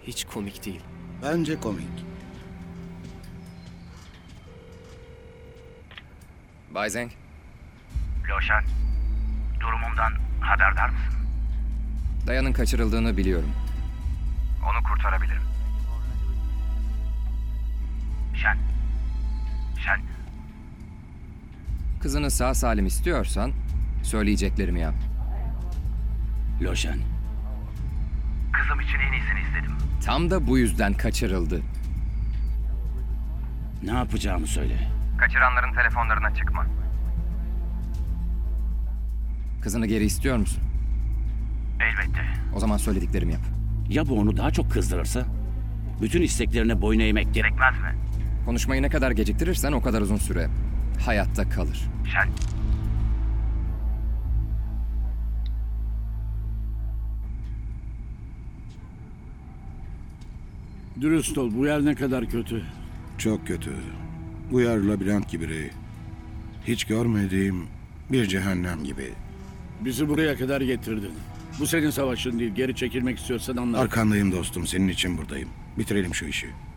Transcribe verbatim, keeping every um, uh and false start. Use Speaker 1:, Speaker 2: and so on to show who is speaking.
Speaker 1: Hiç komik değil.
Speaker 2: Bence komik.
Speaker 3: Bay Zeng,
Speaker 4: Loşan, durumumdan haberdar mısın?
Speaker 3: Dayan'ın kaçırıldığını biliyorum.
Speaker 4: Onu kurtarabilirim. Şen. Şen.
Speaker 3: Kızını sağ salim istiyorsan söyleyeceklerimi yap.
Speaker 5: Loşan,
Speaker 4: Kızım için en iyisini istedim.
Speaker 3: Tam da bu yüzden kaçırıldı.
Speaker 5: ne yapacağımı söyle.
Speaker 4: Kaçıranların telefonlarına çıkma.
Speaker 3: Kızını geri istiyor musun?
Speaker 4: Elbette.
Speaker 3: O zaman söylediklerimi yap.
Speaker 5: Ya bu onu daha çok kızdırırsa? Bütün isteklerine boyun eğmek gerek.
Speaker 4: Gerekmez mi?
Speaker 3: Konuşmayı ne kadar geciktirirsen o kadar uzun süre hayatta kalır.
Speaker 4: Şen.
Speaker 6: Dürüst ol, bu yer ne kadar kötü.
Speaker 2: Çok kötü. Bu yer labirent gibi. Hiç görmediğim bir cehennem gibi.
Speaker 6: Bizi buraya kadar getirdin. Bu senin savaşın değil, geri çekilmek istiyorsan anla.
Speaker 2: Arkandayım dostum, senin için buradayım. Bitirelim şu işi.